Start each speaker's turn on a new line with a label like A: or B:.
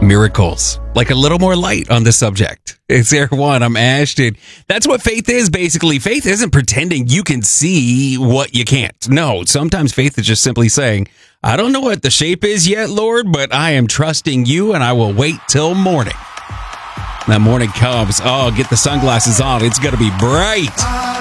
A: miracles, like a little more light on the subject. It's there one. I'm Ashton. That's what faith is, basically. Faith isn't pretending you can see what you can't. No, sometimes faith is just simply saying, I don't know what the shape is yet, Lord, but I am trusting you and I will wait till morning. That morning comes. Oh, get the sunglasses on. It's going to be bright.